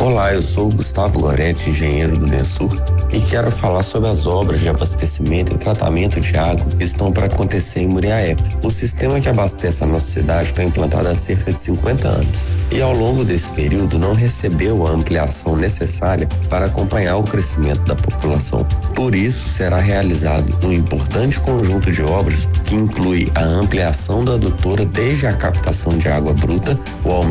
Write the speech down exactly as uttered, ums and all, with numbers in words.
Olá, eu sou o Gustavo Goretti, engenheiro do DENSUR, e quero falar sobre as obras de abastecimento e tratamento de água que estão para acontecer em Muriaé. O sistema que abastece a nossa cidade foi implantado há cerca de cinquenta anos e ao longo desse período não recebeu a ampliação necessária para acompanhar o crescimento da população. Por isso, será realizado um importante conjunto de obras que inclui a ampliação da adutora desde a captação de água bruta, o aumento